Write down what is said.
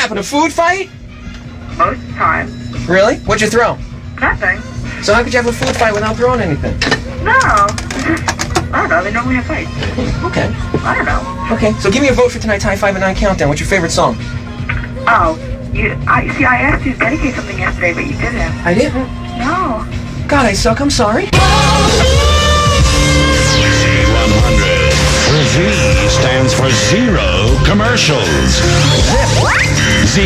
happened? A food fight? Most of the time. Really? What'd you throw? Nothing. So how could you have a food fight without throwing anything? No. I don't know. They normally have fights. Okay. I don't know. Okay. So give me a vote for tonight's High 5 at 9 countdown. What's your favorite song? Oh, I asked you to dedicate something yesterday, but you didn't. I didn't. No. God, I suck. I'm sorry. Z100. The Z stands for zero commercials.